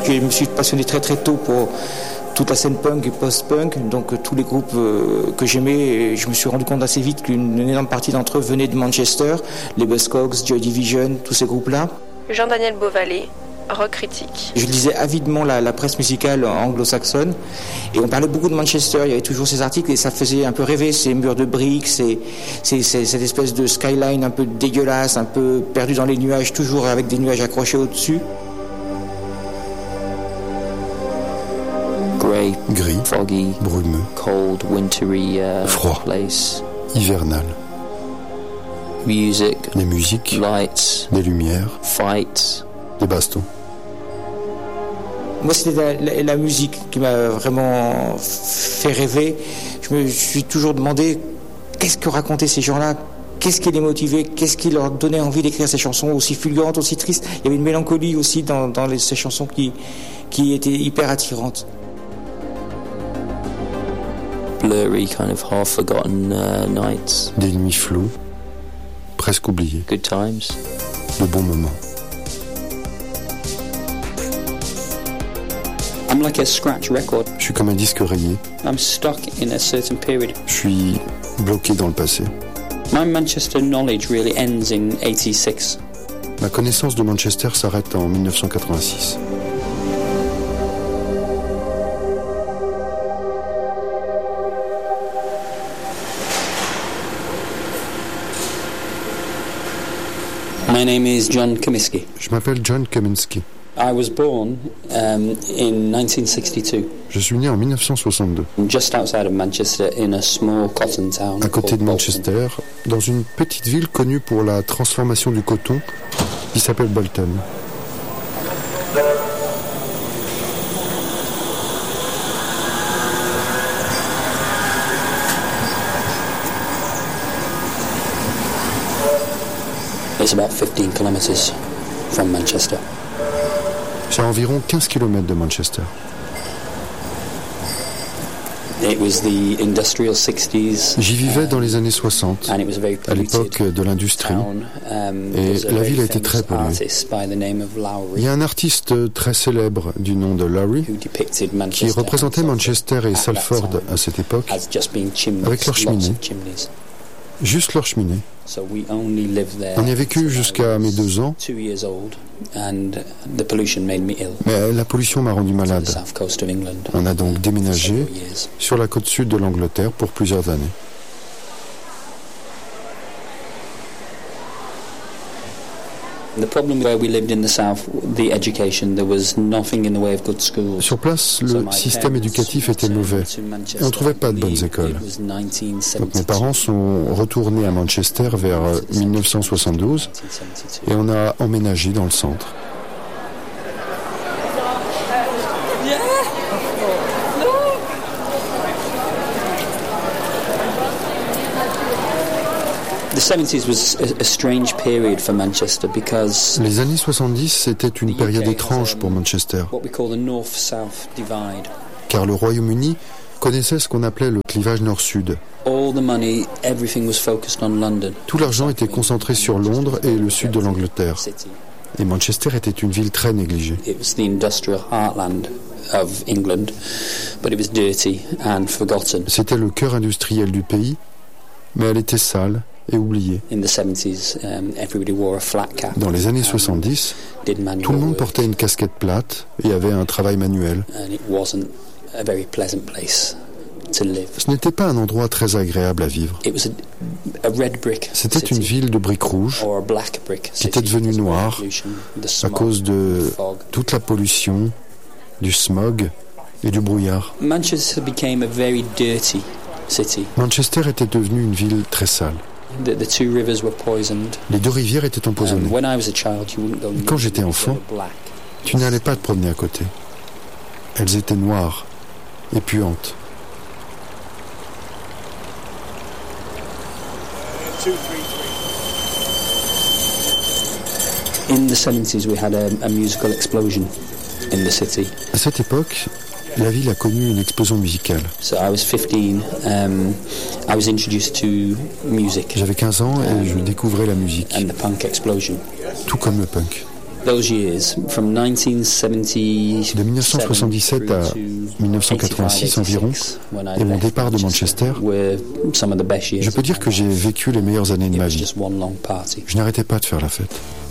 Je me suis passionné très très tôt pour toute la scène punk et post-punk, donc tous les groupes que j'aimais, je me suis rendu compte assez vite qu'une énorme partie d'entre eux venaient de Manchester, les Buzzcocks, Joy Division, tous ces groupes-là. Jean-Daniel Beauvalet, rock critique. Je lisais avidement la presse musicale anglo-saxonne et on parlait beaucoup de Manchester, il y avait toujours ces articles et ça faisait un peu rêver, ces murs de briques, cette espèce de skyline un peu dégueulasse, un peu perdu dans les nuages, toujours avec des nuages accrochés au-dessus. Gris, foggy, brumeux, cold, wintry, froid, place. Hivernal. Music, des musiques, lights, des lumières, fights, des bastons. Moi, c'était la musique qui m'a vraiment fait rêver. Je me suis toujours demandé qu'est-ce que racontaient ces gens-là, qu'est-ce qui les motivait, qu'est-ce qui leur donnait envie d'écrire ces chansons aussi fulgurantes, aussi tristes. Il y avait une mélancolie aussi dans ces chansons qui étaient hyper attirantes. Blurry, kind of half-forgotten nights. Des nuits floues, presque oubliées. Good times. De bons moments. I'm like a scratch record. Je suis comme un disque rayé. I'm stuck in a certain period. Je suis bloqué dans le passé. My Manchester knowledge really ends in 86. Ma connaissance de Manchester s'arrête en 1986. My name is John Comiskey. Je m'appelle John Comiskey. I was born in 1962. Je suis né en 1962. Just outside of Manchester, in a small cotton town. À côté de Manchester, dans une petite ville connue pour la transformation du coton, qui s'appelle Bolton. It's about 15 kilometers from Manchester. C'est à environ 15 km de Manchester. It was the industrial 60s. J'y vivais dans les années 60, à l'époque de l'industrie, et la ville a été très polluée. Il y a un artiste très célèbre du nom de Lowry qui représentait Manchester et Salford à cette époque avec leurs cheminées. Juste leur cheminée. On y a vécu jusqu'à mes 2 ans, mais la pollution m'a rendu malade. On a donc déménagé sur la côte sud de l'Angleterre pour plusieurs années. Sur place, le système éducatif était mauvais et on ne trouvait pas de bonnes écoles. Donc mes parents sont retournés à Manchester vers 1972 et on a emménagé dans le centre. Les années 70, c'était une période étrange pour Manchester, car le Royaume-Uni connaissait ce qu'on appelait le clivage nord-sud. Tout l'argent était concentré sur Londres et le sud de l'Angleterre. Et Manchester était une ville très négligée. C'était le cœur industriel du pays, mais elle était sale et oubliée. Dans les années 70, tout le monde portait une casquette plate et avait un travail manuel. Ce n'était pas un endroit très agréable à vivre. C'était une ville de briques rouges qui était devenue noire à cause de toute la pollution, du smog et du brouillard. Manchester était devenue une ville très sale. Les 2 rivières étaient empoisonnées. Quand j'étais enfant, tu n'allais pas te promener à côté. Elles étaient noires et puantes. À cette époque, la ville a connu une explosion musicale. J'avais 15 ans et je découvrais la musique. Tout comme le punk. De 1977 à 1986 environ, et mon départ de Manchester, je peux dire que j'ai vécu les meilleures années de ma vie. Je n'arrêtais pas de faire la fête.